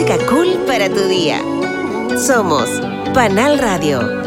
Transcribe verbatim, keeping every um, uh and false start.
música cool para tu día. Somos Panal Radio.